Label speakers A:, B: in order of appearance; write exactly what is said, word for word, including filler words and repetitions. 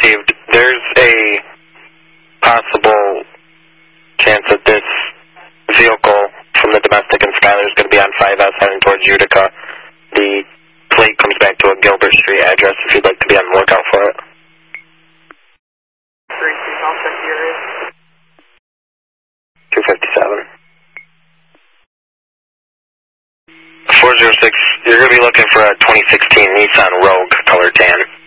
A: received. There's a possible chance that this vehicle from the domestic in Schuyler is going to be on five S heading towards Utica. The plate comes back to a Gilbert Street address if you'd like to be on the lookout for it. two fifty-seven. four zero six, you're going to be looking for a twenty sixteen Nissan Rogue, color tan.